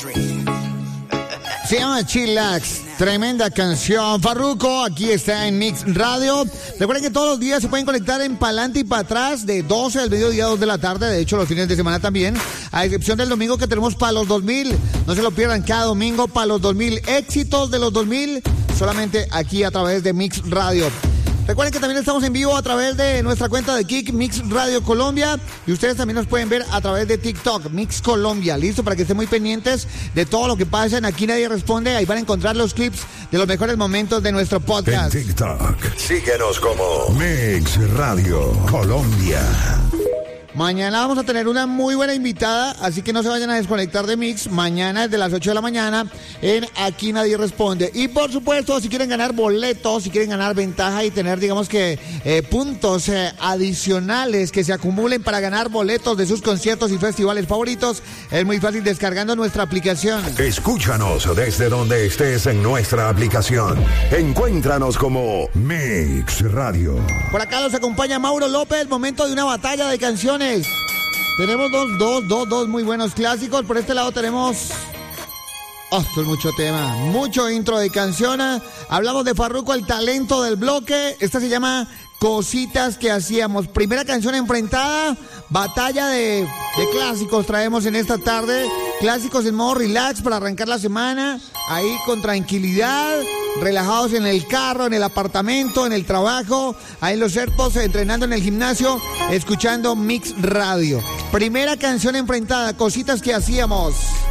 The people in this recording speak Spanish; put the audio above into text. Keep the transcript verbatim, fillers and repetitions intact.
Se llama Chillax, tremenda canción. Farruko, aquí está en Mix Radio. Recuerden que todos los días se pueden conectar en pa'lante y para atrás de doce del mediodía a dos de la tarde. De hecho, los fines de semana también, a excepción del domingo que tenemos para los dos mil. No se lo pierdan cada domingo para los dos mil. Éxitos de los dos mil, solamente aquí a través de Mix Radio. Recuerden que también estamos en vivo a través de nuestra cuenta de Kik, Mix Radio Colombia. Y ustedes también nos pueden ver a través de TikTok, Mix Colombia. Listo, para que estén muy pendientes de todo lo que pasa en Aquí Nadie Responde. Ahí van a encontrar los clips de los mejores momentos de nuestro podcast. En TikTok, síguenos como Mix Radio Colombia. Mañana vamos a tener una muy buena invitada, así que no se vayan a desconectar de Mix. Mañana desde las ocho de la mañana en Aquí Nadie Responde. Y por supuesto, si quieren ganar boletos, si quieren ganar ventaja y tener, digamos que, eh, puntos eh, adicionales que se acumulen para ganar boletos de sus conciertos y festivales favoritos, es muy fácil descargando nuestra aplicación. Escúchanos desde donde estés en nuestra aplicación. Encuéntranos como Mix Radio. Por acá nos acompaña Mauro López, momento de una batalla de canciones. Tenemos dos, dos, dos, dos muy buenos clásicos. Por este lado tenemos... Oh, esto es mucho tema, mucho intro de canción. Hablamos de Farruko, el talento del bloque. Esta se llama Cositas que Hacíamos. Primera canción enfrentada, batalla de, de clásicos traemos en esta tarde. Clásicos en modo relax para arrancar la semana. Ahí con tranquilidad, relajados en el carro, en el apartamento, en el trabajo, ahí en los AirPods, entrenando en el gimnasio, escuchando Mix Radio. Primera canción enfrentada, Cositas que Hacíamos.